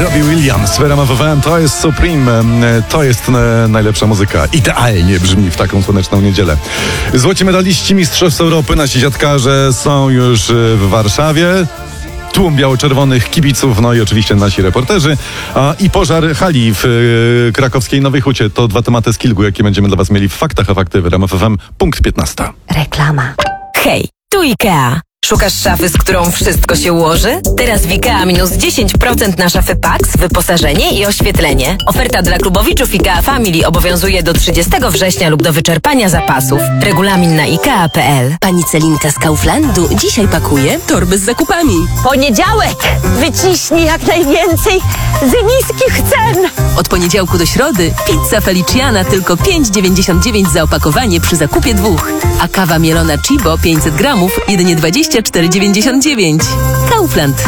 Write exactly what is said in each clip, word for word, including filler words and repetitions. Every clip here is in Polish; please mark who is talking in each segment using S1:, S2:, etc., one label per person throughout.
S1: Robbie Williams, w R M F F M, to jest Supreme, to jest e, najlepsza muzyka. Idealnie brzmi w taką słoneczną niedzielę. Złoci medaliści Mistrzostw Europy, nasi dziadkarze są już w Warszawie. Tłum biało-czerwonych kibiców, no i oczywiście nasi reporterzy. A, I pożar hali w e, krakowskiej Nowej Hucie. To dwa tematy z kilku, jakie będziemy dla Was mieli w Faktach a Fakty w R M F F M. Punkt piętnaście.
S2: Reklama.
S3: Hej, tu IKEA. Szukasz szafy, z którą wszystko się ułoży? Teraz w IKEA minus dziesięć procent na szafy Pax, wyposażenie i oświetlenie. Oferta dla klubowiczów IKEA Family obowiązuje do trzydziestego września lub do wyczerpania zapasów. Regulamin na ikea kropka p l.
S2: Pani Celinka z Kauflandu dzisiaj pakuje torby z zakupami.
S4: Poniedziałek! Wyciśnij jak najwięcej z niskich cen!
S2: Od poniedziałku do środy pizza Feliciana tylko pięć dziewięćdziesiąt dziewięć za opakowanie przy zakupie dwóch. A kawa mielona Chibo pięćset gramów jedynie dwadzieścia cztery dziewięćdziesiąt dziewięć. Kaufland.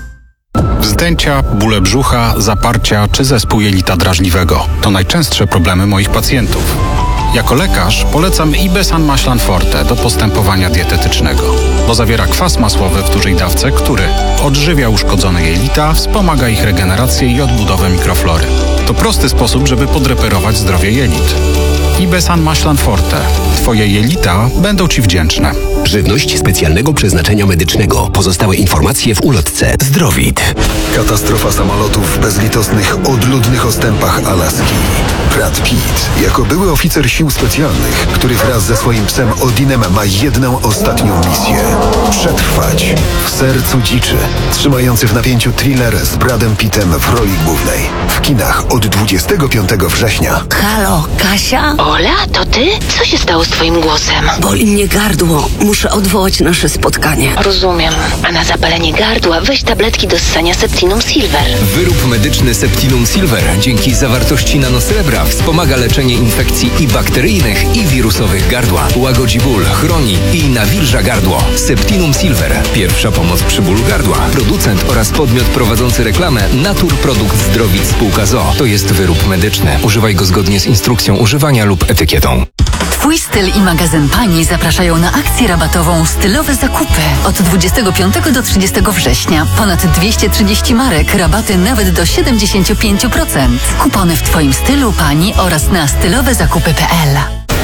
S5: Wzdęcia, bóle brzucha, zaparcia czy zespół jelita drażliwego to najczęstsze problemy moich pacjentów. Jako lekarz polecam Ibesan Maślan Forte do postępowania dietetycznego, bo zawiera kwas masłowy w dużej dawce, który odżywia uszkodzone jelita, wspomaga ich regenerację i odbudowę mikroflory. To prosty sposób, żeby podreperować zdrowie jelit. Ibesan Maślan Forte. Twoje jelita będą Ci wdzięczne.
S6: Żywność specjalnego przeznaczenia medycznego. Pozostałe informacje w ulotce Zdrowit.
S7: Katastrofa samolotów w bezlitosnych, odludnych ostępach Alaski. Brad Pitt, jako były oficer sił specjalnych, który wraz ze swoim psem Odinem ma jedną ostatnią misję. Przetrwać w sercu dziczy. Trzymający w napięciu thriller z Bradem Pittem w roli głównej. W kinach od dwudziestego piątego września.
S2: Halo, Kasia?
S4: Ola, to ty? Co się stało z twoim głosem?
S2: Boli mnie gardło. Muszę odwołać nasze spotkanie.
S4: Rozumiem. A na zapalenie gardła weź tabletki do ssania Septinum Silver.
S6: Wyrób medyczny Septinum Silver dzięki zawartości nanosrebra wspomaga leczenie infekcji i bakteryjnych, i wirusowych gardła. Łagodzi ból, chroni i nawilża gardło. Septinum Silver. Pierwsza pomoc przy bólu gardła. Producent oraz podmiot prowadzący reklamę Natur Produkt Zdrowit Spółka z o o. To jest wyrób medyczny. Używaj go zgodnie z instrukcją używania lub etykietą.
S8: Twój styl i magazyn Pani zapraszają na akcję rabatową Stylowe Zakupy. Od dwudziestego piątego do trzydziestego września ponad dwieście trzydzieści marek, rabaty nawet do siedemdziesiąt pięć procent. Kupony w Twoim stylu, Pani oraz na stylowe zakupy kropka p l.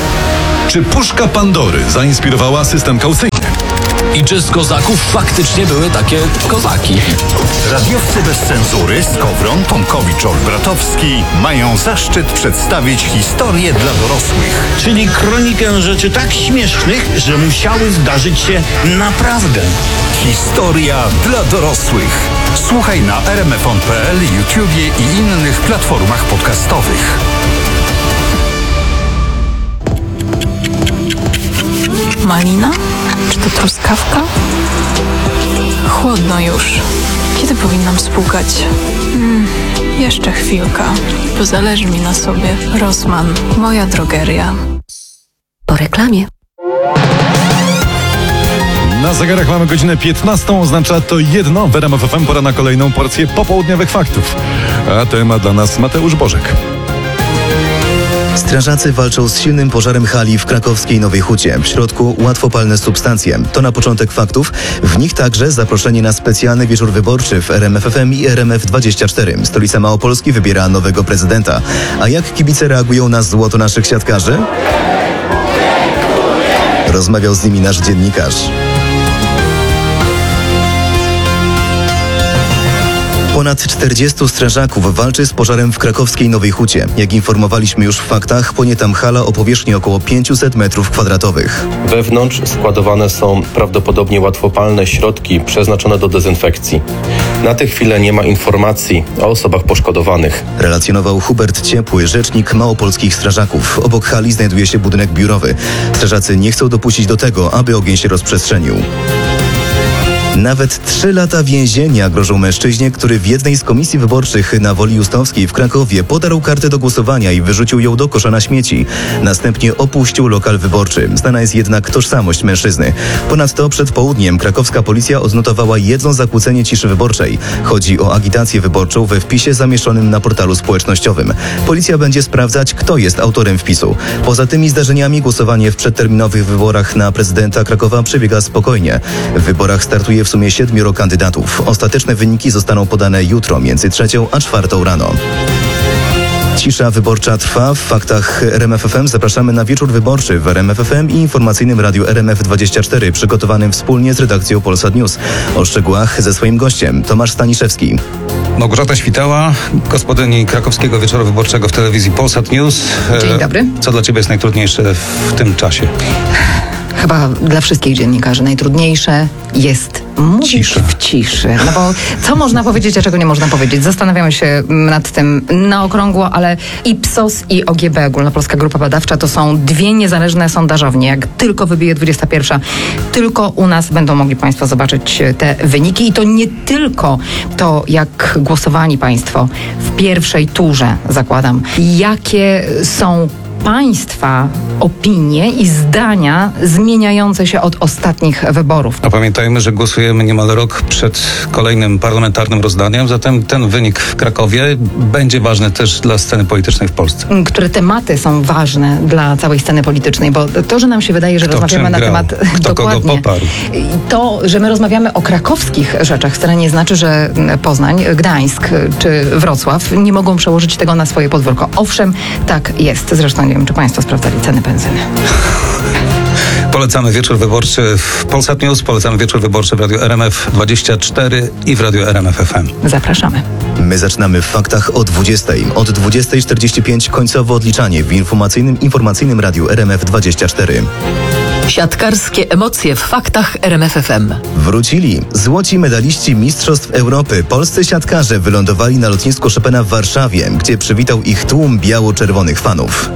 S1: Czy puszka Pandory zainspirowała system kaucyjny?
S9: I czy z kozaków faktycznie były takie kozaki?
S10: Radiowcy bez cenzury Skowron, Tomkowicz, Olbratowski mają zaszczyt przedstawić historię dla dorosłych.
S11: Czyli kronikę rzeczy tak śmiesznych, że musiały zdarzyć się naprawdę.
S10: Historia dla dorosłych. Słuchaj na r m f on kropka p l, YouTubie i innych platformach podcastowych.
S12: Malina? Czy to truskawka? Chłodno już. Kiedy powinnam spłukać? Hmm, jeszcze chwilka, bo zależy mi na sobie. Rossmann, moja drogeria.
S2: Po reklamie.
S1: Na zegarach mamy godzinę piętnastą, oznacza to jedno. W R M F F M pora na kolejną porcję popołudniowych faktów. A temat dla nas Mateusz Bożek.
S13: Strażacy walczą z silnym pożarem hali w krakowskiej Nowej Hucie. W środku łatwopalne substancje. To na początek faktów. W nich także zaproszenie na specjalny wieczór wyborczy w R M F F M i R M F dwadzieścia cztery. Stolica Małopolski wybiera nowego prezydenta. A jak kibice reagują na złoto naszych siatkarzy? Rozmawiał z nimi nasz dziennikarz. Ponad czterdziestu strażaków walczy z pożarem w krakowskiej Nowej Hucie. Jak informowaliśmy już w faktach, płonie tam hala o powierzchni około pięćset metrów kwadratowych.
S14: Wewnątrz składowane są prawdopodobnie łatwopalne środki przeznaczone do dezynfekcji. Na tę chwilę nie ma informacji o osobach poszkodowanych.
S13: Relacjonował Hubert Ciepły, rzecznik małopolskich strażaków. Obok hali znajduje się budynek biurowy. Strażacy nie chcą dopuścić do tego, aby ogień się rozprzestrzenił. Nawet trzy lata więzienia grożą mężczyźnie, który w jednej z komisji wyborczych na Woli Justowskiej w Krakowie podarł kartę do głosowania i wyrzucił ją do kosza na śmieci. Następnie opuścił lokal wyborczy. Znana jest jednak tożsamość mężczyzny. Ponadto przed południem krakowska policja odnotowała jedno zakłócenie ciszy wyborczej. Chodzi o agitację wyborczą we wpisie zamieszczonym na portalu społecznościowym. Policja będzie sprawdzać, kto jest autorem wpisu. Poza tymi zdarzeniami głosowanie w przedterminowych wyborach na prezydenta Krakowa przebiega spokojnie. W wyborach startuje w w sumie siedmioro kandydatów. Ostateczne wyniki zostaną podane jutro między trzecią a czwartą rano. Cisza wyborcza trwa. W faktach R M F F M zapraszamy na wieczór wyborczy w R M F F M i informacyjnym radiu R M F dwadzieścia cztery, przygotowanym wspólnie z redakcją Polsat News. O szczegółach ze swoim gościem Tomasz Staniszewski.
S15: Małgorzata Świtała, gospodyni krakowskiego wieczoru wyborczego w telewizji Polsat News.
S16: Dzień dobry.
S15: Co dla Ciebie jest najtrudniejsze w tym czasie?
S16: Chyba dla wszystkich dziennikarzy najtrudniejsze jest mówić
S15: Cisza.
S16: w ciszy. No bo co można powiedzieć, a czego nie można powiedzieć? Zastanawiamy się nad tym na okrągło, ale Ipsos i O G B, Ogólnopolska Grupa Badawcza, to są dwie niezależne sondażownie. Jak tylko wybije dwudziesta pierwsza, tylko u nas będą mogli Państwo zobaczyć te wyniki. I to nie tylko to, jak głosowali Państwo w pierwszej turze, zakładam. Jakie są Państwa opinie i zdania zmieniające się od ostatnich wyborów.
S15: A pamiętajmy, że głosujemy niemal rok przed kolejnym parlamentarnym rozdaniem, zatem ten wynik w Krakowie będzie ważny też dla sceny politycznej w Polsce.
S16: Które tematy są ważne dla całej sceny politycznej, bo to, że nam się wydaje, że
S15: Kto
S16: rozmawiamy na
S15: grał?
S16: temat
S15: Kto
S16: dokładnie.
S15: kogo poparł?
S16: To, że my rozmawiamy o krakowskich rzeczach, wcale nie znaczy, że Poznań, Gdańsk czy Wrocław nie mogą przełożyć tego na swoje podwórko. Owszem, tak jest. Zresztą nie wiem, czy Państwo sprawdzali ceny benzyny.
S15: Polecamy wieczór wyborczy w Polsat News, polecamy wieczór wyborczy w radiu R M F dwadzieścia cztery i w radiu R M F F M.
S16: Zapraszamy.
S13: My zaczynamy w faktach o dwudziestej. Od dwudziestej czterdzieści pięć końcowe odliczanie w informacyjnym informacyjnym radiu R M F dwadzieścia cztery.
S2: Siatkarskie emocje w faktach R M F F M.
S13: Wrócili. Złoci medaliści Mistrzostw Europy. Polscy siatkarze wylądowali na lotnisku Chopina w Warszawie, gdzie przywitał ich tłum biało-czerwonych fanów.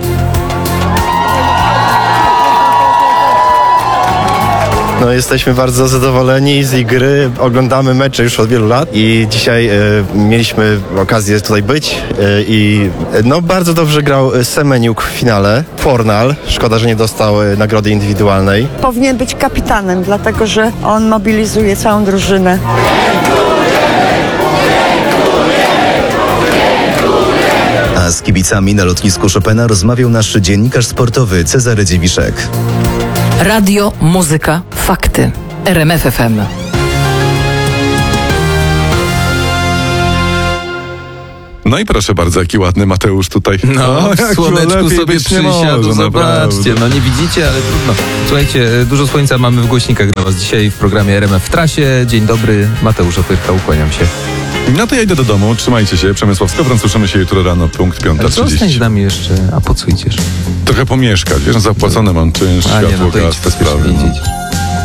S17: No, jesteśmy bardzo zadowoleni z ich gry. Oglądamy mecze już od wielu lat i dzisiaj e, mieliśmy okazję tutaj być e, i e, no, bardzo dobrze grał Semeniuk w finale. Fornal, szkoda, że nie dostał e, nagrody indywidualnej.
S18: Powinien być kapitanem, dlatego że on mobilizuje całą drużynę.
S13: A z kibicami na lotnisku Chopina rozmawiał nasz dziennikarz sportowy Cezary Dziewiszek.
S2: Radio, muzyka, fakty. R M F F M.
S1: No i proszę bardzo, jaki ładny Mateusz tutaj.
S19: No,
S1: O,
S19: w
S1: jak
S19: słoneczku
S1: lepiej
S19: sobie
S1: być nie
S19: przysiadł,
S1: może,
S19: zobaczcie.
S1: naprawdę.
S19: No nie widzicie, ale trudno. Słuchajcie, dużo słońca mamy w głośnikach dla was dzisiaj w programie R M F w trasie. Dzień dobry, Mateusz Opyrka, ukłaniam się.
S1: No to ja idę do domu, trzymajcie się. Przemysław Skowron, słyszymy się jutro rano, punkt piąta
S19: Ale zostań
S1: trzydzieści.
S19: z nami jeszcze, a po co idziesz?
S1: Trochę pomieszkać, wiesz, zapłacone mam czynsz,
S19: A nie,
S1: światło,
S19: no to idź
S1: gaz, te
S19: bezpiecznie,
S1: sprawy.
S19: idź,
S1: no.
S19: idź.